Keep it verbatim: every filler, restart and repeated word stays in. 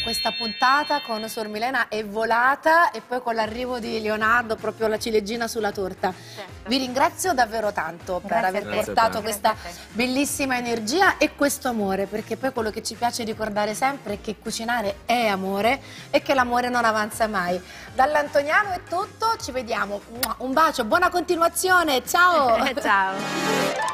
questa puntata con Sor Milena è volata e poi con l'arrivo di Leonardo proprio la ciliegina sulla torta. Certo. Vi ringrazio davvero tanto per Grazie aver a te. portato Grazie questa a te. bellissima energia e questo amore, perché poi quello che ci piace ricordare sempre è che cucinare è amore e che l'amore non avanza mai. Dall'Antoniano è tutto, ci vediamo. Un bacio, buona continuazione, ciao! Ciao.